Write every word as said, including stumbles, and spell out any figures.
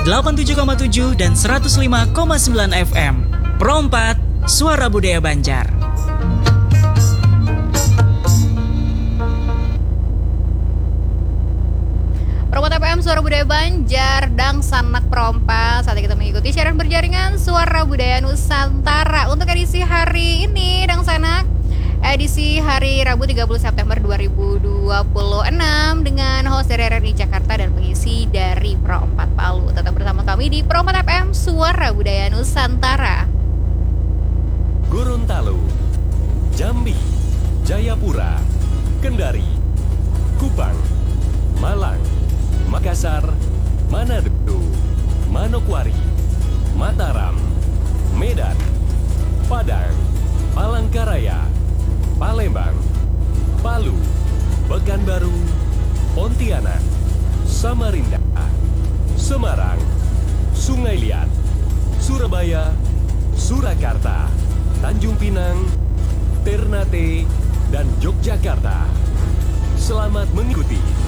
delapan puluh tujuh koma tujuh dan seratus lima koma sembilan F M. Pro empat, Suara Budaya Banjar. Pro empat F M, Suara Budaya Banjar, Dang Sanak Pro empat. Saat kita mengikuti siaran berjaringan Suara Budaya Nusantara. Untuk edisi hari ini, Dang Sanak, edisi hari Rabu tiga puluh September dua ribu dua puluh enam dengan host dari R R I Jakarta dan pengisi dari Pro empat Palu. Tetap bersama kami di Pro empat F M, Suara Budaya Nusantara. Gorontalo, Jambi, Jayapura, Kendari, Kupang, Malang, Makassar, Manado, Manokwari, Mataram, Medan, Padang, Palangkaraya, Palembang, Palu, Pekanbaru, Pontianak, Samarinda, Semarang, Sungai Liat, Surabaya, Surakarta, Tanjung Pinang, Ternate, dan Yogyakarta. Selamat mengikuti